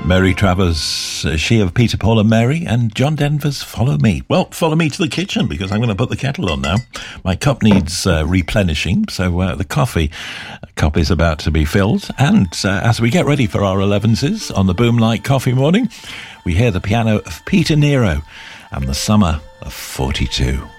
Mary Travers, she of Peter, Paul and Mary, and John Denver's Follow Me. Well, follow me to the kitchen because I'm going to put the kettle on now. My cup needs replenishing, so the coffee cup is about to be filled. And as we get ready for our 11s on the Boomlight Coffee Morning, we hear the piano of Peter Nero and the Summer of 42.